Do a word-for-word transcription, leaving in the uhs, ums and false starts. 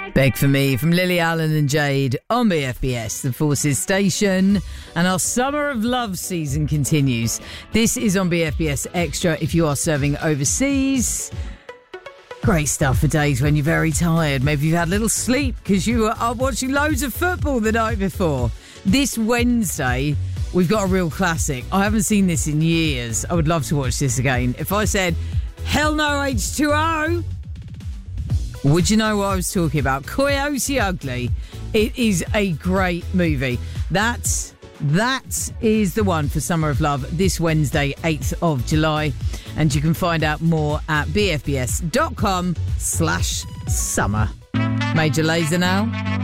Beg for Me from Lily Allen and Jade on B F B S, the Forces station. And our Summer of Love season continues. This is on B F B S Extra if you are serving overseas. Great stuff for days when you're very tired. Maybe you've had a little sleep because you were up watching loads of football the night before. This Wednesday, we've got a real classic. I haven't seen this in years. I would love to watch this again. If I said, hell no H two O... would you know what I was talking about? Coyote Ugly. It is a great movie. That's, that is the one for Summer of Love this Wednesday, eighth of July. And you can find out more at bfbs.com slash summer. Major Lazer now.